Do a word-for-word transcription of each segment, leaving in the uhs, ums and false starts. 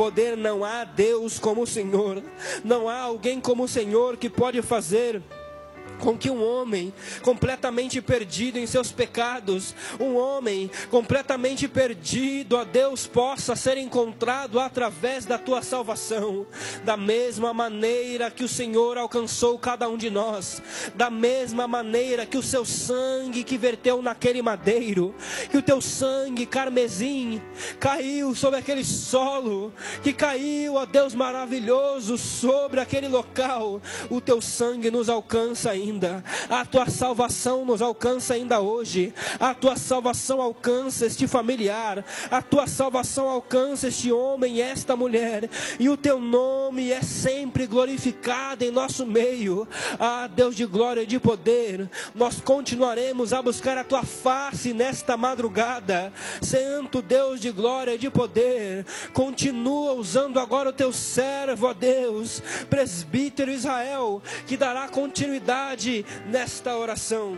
poder, não há Deus como o Senhor. Não há alguém como o Senhor que pode fazer com que um homem completamente perdido em seus pecados, um homem completamente perdido a Deus, possa ser encontrado através da tua salvação. Da mesma maneira que o Senhor alcançou cada um de nós, da mesma maneira que o seu sangue que verteu naquele madeiro, que o teu sangue carmesim caiu sobre aquele solo, que caiu, ó Deus maravilhoso, sobre aquele local, o teu sangue nos alcança ainda. A tua salvação nos alcança ainda hoje. A tua salvação alcança este familiar. A tua salvação alcança este homem e esta mulher. E o teu nome é sempre glorificado em nosso meio. Ah, Deus de glória e de poder, nós continuaremos a buscar a tua face nesta madrugada. Santo Deus de glória e de poder, continua usando agora o teu servo, ó Deus, presbítero Israel, que dará continuidade nesta oração.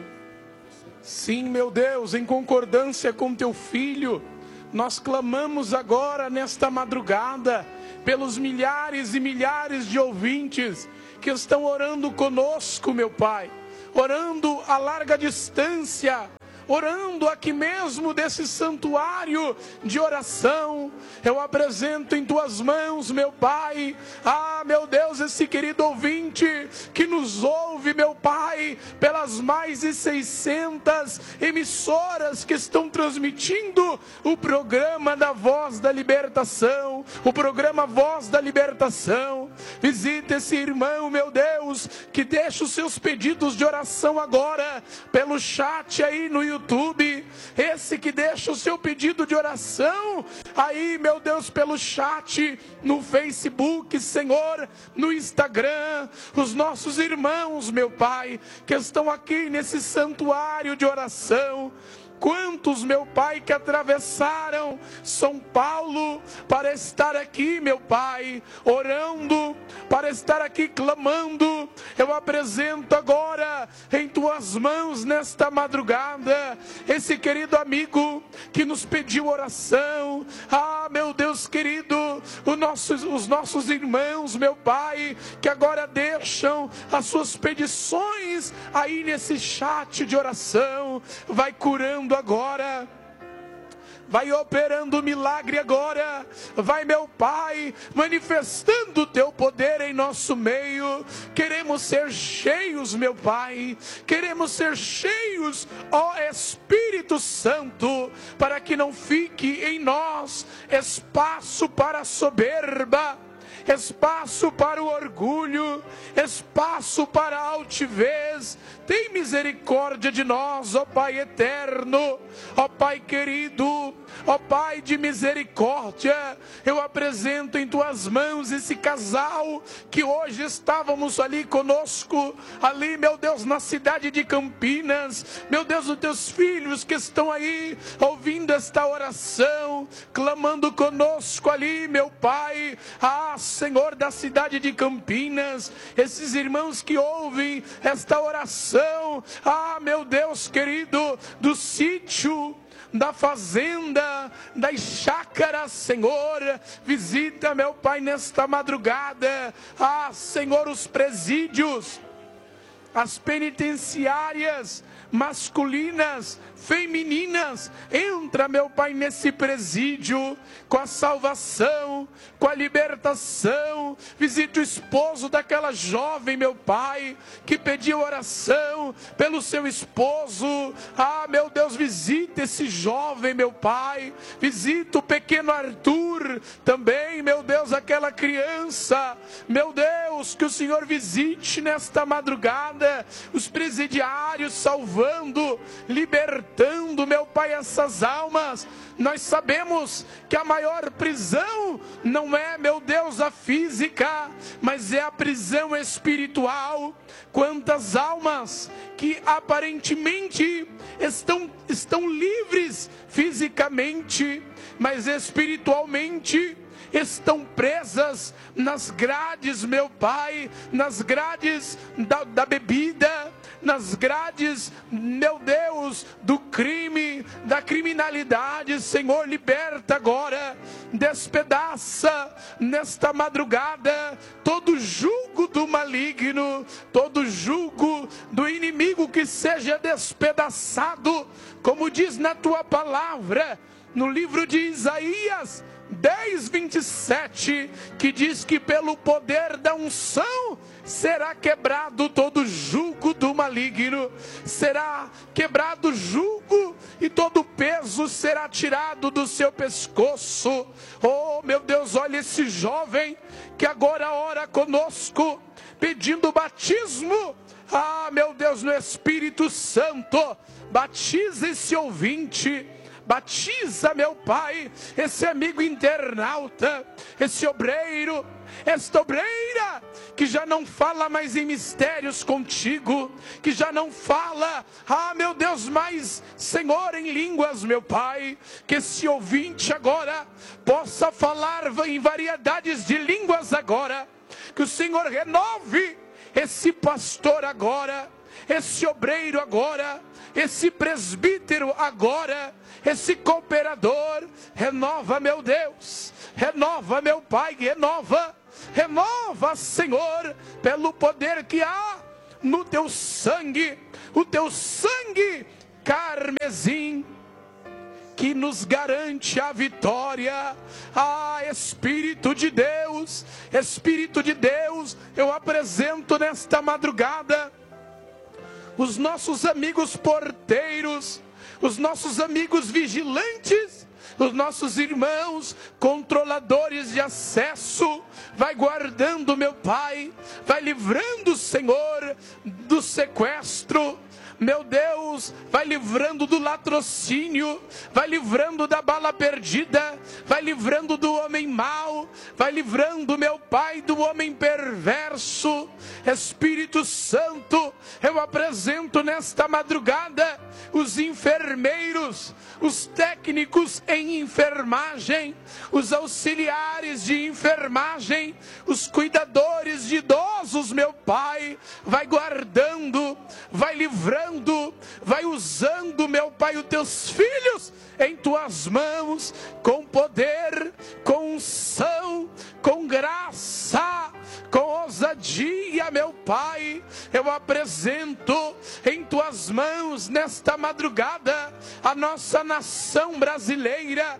Sim, meu Deus, em concordância com teu filho, nós clamamos agora nesta madrugada pelos milhares e milhares de ouvintes que estão orando conosco, meu Pai, orando a larga distância, orando aqui mesmo desse santuário de oração. Eu apresento em tuas mãos, meu Pai, ah, meu Deus, esse querido ouvinte que nos ouve, meu Pai, pelas mais de seiscentas emissoras que estão transmitindo o programa da Voz da Libertação, o programa Voz da Libertação. Visita esse irmão, meu Deus, que deixa os seus pedidos de oração agora pelo chat aí no YouTube, esse que deixa o seu pedido de oração aí, meu Deus, pelo chat no Facebook, Senhor, no Instagram, os nossos irmãos, meu Pai, que estão aqui nesse santuário de oração. Quantos, meu Pai, que atravessaram São Paulo para estar aqui, meu Pai, orando, para estar aqui clamando. Eu apresento agora em tuas mãos nesta madrugada esse querido amigo que nos pediu oração. Ah, meu Deus querido, os nossos, os nossos irmãos, meu Pai, que agora deixam as suas petições aí nesse chat de oração. Vai curando agora, vai operando milagre agora, vai, meu Pai, manifestando o teu poder em nosso meio. Queremos ser cheios, meu Pai, queremos ser cheios, ó Espírito Santo, para que não fique em nós espaço para a soberba, espaço para o orgulho, espaço para a altivez. Tem misericórdia de nós, ó Pai eterno, ó Pai querido, ó Pai de misericórdia. Eu apresento em tuas mãos esse casal que hoje estávamos ali conosco, ali, meu Deus, na cidade de Campinas. Meu Deus, os teus filhos que estão aí ouvindo esta oração, clamando conosco ali, meu Pai. Ah, Senhor, da cidade de Campinas, esses irmãos que ouvem esta oração, ah, meu Deus querido, do sítio, da fazenda, das chácaras, Senhor, visita, meu Pai, nesta madrugada, ah, Senhor, os presídios, as penitenciárias masculinas, femininas. Entra, meu Pai, nesse presídio com a salvação, com a libertação. Visita o esposo daquela jovem, meu Pai, que pediu oração pelo seu esposo. Ah, meu Deus, visita esse jovem, meu Pai. Visita o pequeno Arthur também, meu Deus, aquela criança. Meu Deus, que o Senhor visite nesta madrugada os presidiários, salvando, libertando, meu Pai, essas almas. Nós sabemos que a maior prisão não é, meu Deus, a física, mas é a prisão espiritual. Quantas almas que aparentemente estão, estão livres fisicamente, mas espiritualmente estão presas nas grades, meu Pai, nas grades da, da bebida, nas grades, meu Deus, do crime, da criminalidade. Senhor, liberta agora, despedaça nesta madrugada todo jugo do maligno, todo jugo do inimigo, que seja despedaçado, como diz na tua palavra, no livro de Isaías dez, vinte e sete, que diz que pelo poder da unção será quebrado todo jugo do maligno, será quebrado o jugo e todo peso será tirado do seu pescoço. Oh meu Deus, olha esse jovem que agora ora conosco, pedindo batismo, ah meu Deus, no Espírito Santo. Batiza esse ouvinte, batiza, meu Pai, esse amigo internauta, esse obreiro, esta obreira, que já não fala mais em mistérios contigo, que já não fala, ah meu Deus, mais, Senhor, em línguas, meu Pai, que esse ouvinte agora possa falar em variedades de línguas agora, que o Senhor renove esse pastor agora, esse obreiro agora, esse presbítero agora, esse cooperador. Renova, meu Deus, renova, meu Pai, renova, renova, Senhor, pelo poder que há no teu sangue, o teu sangue carmesim, que nos garante a vitória. Ah, Espírito de Deus, Espírito de Deus, eu apresento nesta madrugada os nossos amigos porteiros, os nossos amigos vigilantes, os nossos irmãos controladores de acesso. Vai guardando, meu Pai, vai livrando, Senhor, do sequestro, meu Deus, vai livrando do latrocínio, vai livrando da bala perdida, vai livrando do homem mau, vai livrando, meu Pai, do homem perverso. Espírito Santo, eu apresento nesta madrugada os enfermeiros, os técnicos em enfermagem, os auxiliares de enfermagem, os cuidadores de idosos, meu Pai, vai guardando, vai livrando, vai usando, meu Pai, os teus filhos em tuas mãos, com poder, com unção, com graça, com ousadia, meu Pai. Eu apresento em tuas mãos nesta madrugada a nossa nação brasileira,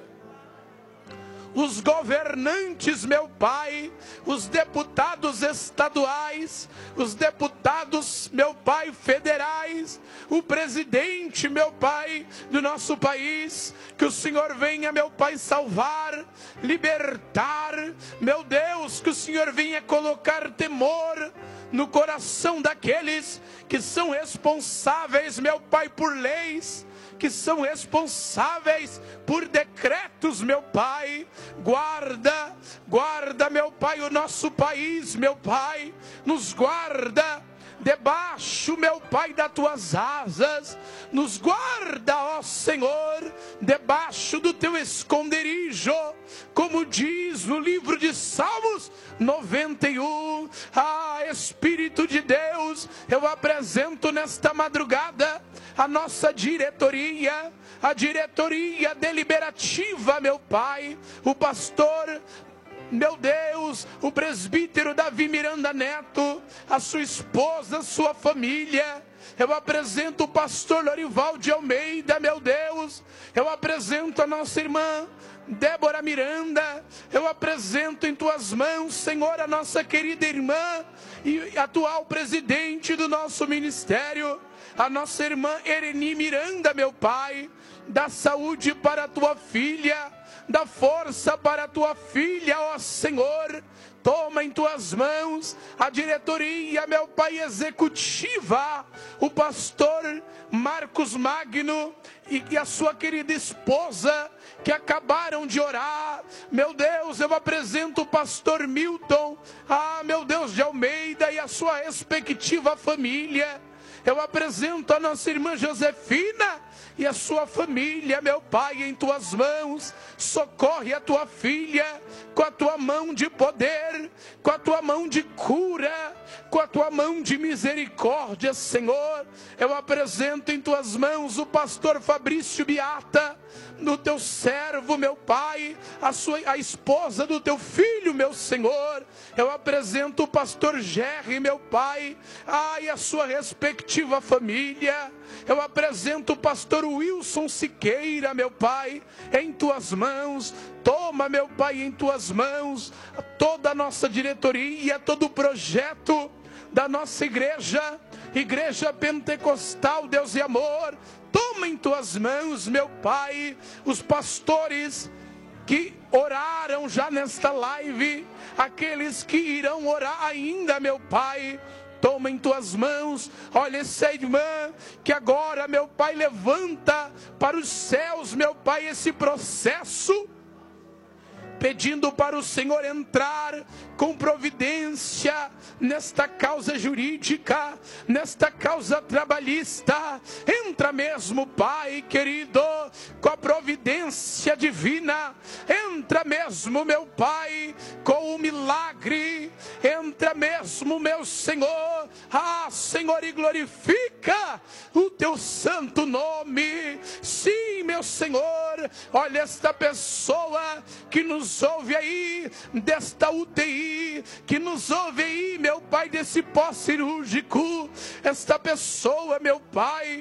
os governantes, meu Pai, os deputados estaduais, os deputados, meu Pai, federais, o presidente, meu Pai, do nosso país. Que o Senhor venha, meu Pai, salvar, libertar, meu Deus, que o Senhor venha colocar temor no coração daqueles que são responsáveis, meu Pai, por leis, que são responsáveis por decretos, meu Pai. Guarda, guarda, meu Pai, o nosso país, meu Pai, nos guarda debaixo, meu Pai, das tuas asas, nos guarda, ó Senhor, debaixo do teu esconderijo, como diz no livro de Salmos noventa e um. Ah, Espírito de Deus, eu apresento nesta madrugada a nossa diretoria, a diretoria deliberativa, meu Pai, o pastor, meu Deus, o presbítero Davi Miranda Neto, a sua esposa, a sua família. Eu apresento o pastor Lorival de Almeida, meu Deus. Eu apresento a nossa irmã Débora Miranda. Eu apresento em tuas mãos, Senhor, a nossa querida irmã e atual presidente do nosso ministério, a nossa irmã Ereni Miranda, meu Pai. Dá saúde para a tua filha, dá força para a tua filha, ó Senhor. Toma em tuas mãos a diretoria, meu Pai, executiva, o pastor Marcos Magno e a sua querida esposa, que acabaram de orar. Meu Deus, eu apresento o pastor Milton, ah, meu Deus, de Almeida e a sua respectiva família. Eu apresento a nossa irmã Josefina, e a sua família, meu Pai, em tuas mãos. Socorre a tua filha com a tua mão de poder, com a tua mão de cura, com a tua mão de misericórdia, Senhor. Eu apresento em tuas mãos o pastor Fabrício Beata, no teu servo, meu Pai, a, sua, a esposa do teu filho, meu Senhor. Eu apresento o pastor Jerry, meu Pai, ai, a sua respectiva família. Eu apresento o pastor Wilson Siqueira, meu Pai, em tuas mãos. Toma, meu Pai, em tuas mãos toda a nossa diretoria, todo o projeto da nossa igreja, Igreja Pentecostal Deus e Amor. Toma em tuas mãos, meu Pai, os pastores que oraram já nesta live, aqueles que irão orar ainda, meu Pai. Toma em tuas mãos, olha essa irmã que agora, meu Pai, levanta para os céus, meu Pai, esse processo, pedindo para o Senhor entrar com providência nesta causa jurídica, nesta causa trabalhista. Entra mesmo, Pai querido, com a providência divina. Entra mesmo, meu Pai, com o milagre. Entra mesmo, meu Senhor. Ah, Senhor, e glorifica o teu santo nome. Sim, meu Senhor, olha esta pessoa que nos ouve aí desta U T I, que nos ouve aí, meu Pai, desse pós-cirúrgico. Esta pessoa, meu Pai,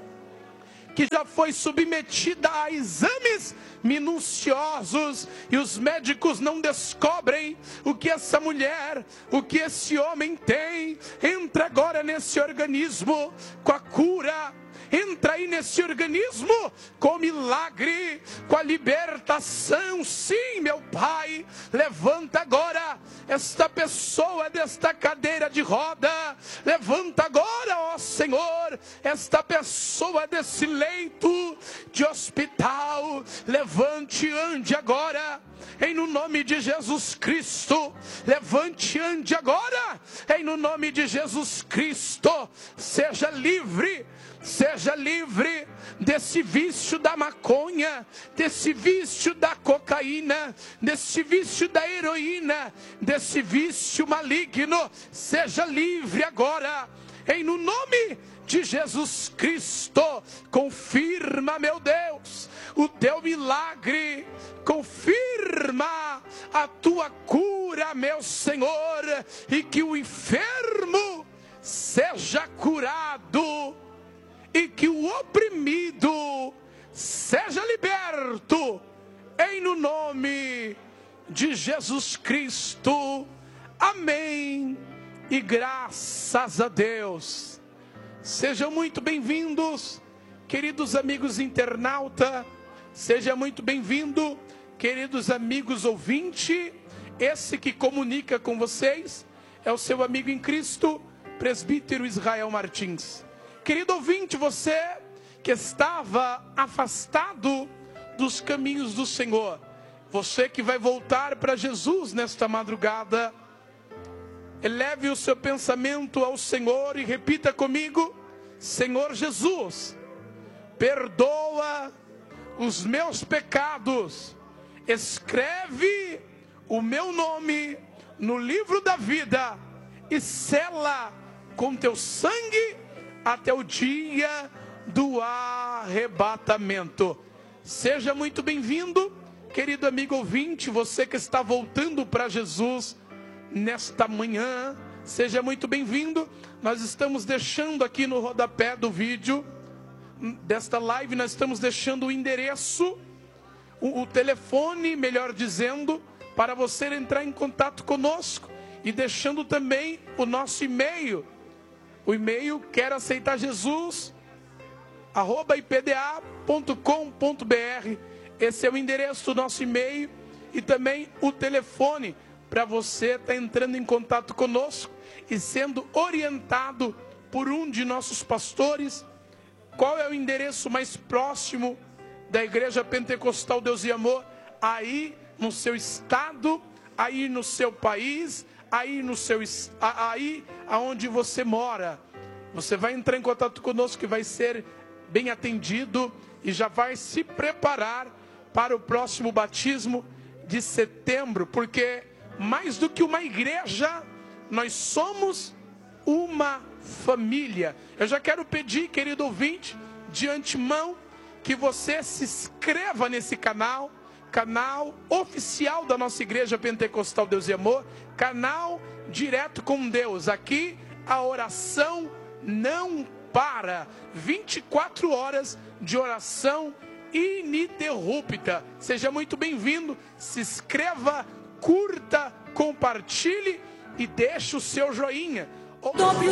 que já foi submetida a exames minuciosos e os médicos não descobrem o que essa mulher, o que esse homem tem. Entra agora nesse organismo com a cura. Entra aí nesse organismo com o milagre, com a libertação. Sim, meu Pai, levanta agora esta pessoa desta cadeira de roda. Levanta agora, ó Senhor, esta pessoa desse leito de hospital. Levante, ande agora, em no nome de Jesus Cristo. Levante, ande agora, em no nome de Jesus Cristo. Seja livre. Seja livre desse vício da maconha, desse vício da cocaína, desse vício da heroína, desse vício maligno. Seja livre agora, em no nome de Jesus Cristo. Confirma, meu Deus, o teu milagre. Confirma a tua cura, meu Senhor, e que o enfermo seja curado, e que o oprimido seja liberto, em no nome de Jesus Cristo. Amém. E graças a Deus. Sejam muito bem-vindos, queridos amigos internauta. Seja muito bem-vindo, queridos amigos ouvintes. Esse que comunica com vocês é o seu amigo em Cristo, presbítero Israel Martins. Querido ouvinte, você que estava afastado dos caminhos do Senhor, você que vai voltar para Jesus nesta madrugada, eleve o seu pensamento ao Senhor e repita comigo: Senhor Jesus, perdoa os meus pecados, escreve o meu nome no livro da vida e sela com teu sangue até o dia do arrebatamento. Seja muito bem-vindo, querido amigo ouvinte, você que está voltando para Jesus nesta manhã. Seja muito bem-vindo. Nós estamos deixando aqui no rodapé do vídeo desta live, nós estamos deixando o endereço, o, o telefone, melhor dizendo, para você entrar em contato conosco, e deixando também o nosso e-mail. O e-mail quero aceitar Jesus arroba i p d a ponto com ponto b r. Esse é o endereço do nosso e-mail e também o telefone para você estar entrando em contato conosco e sendo orientado por um de nossos pastores. Qual é o endereço mais próximo da Igreja Pentecostal Deus e Amor? Aí no seu estado, aí no seu país, aí no seu aí aonde você mora. Você vai entrar em contato conosco, que vai ser bem atendido e já vai se preparar para o próximo batismo de setembro, porque mais do que uma igreja, nós somos uma família. Eu já quero pedir, querido ouvinte, de antemão, que você se inscreva nesse canal, canal oficial da nossa Igreja Pentecostal Deus e Amor, canal direto com Deus. Aqui a oração não para, vinte e quatro horas de oração ininterrupta. Seja muito bem-vindo, se inscreva, curta, compartilhe e deixe o seu joinha. Dobre